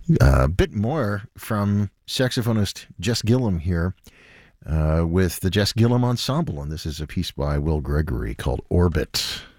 A bit more from saxophonist Jess Gillum here with the Jess Gillum Ensemble, and this is a piece by Will Gregory called Orbit.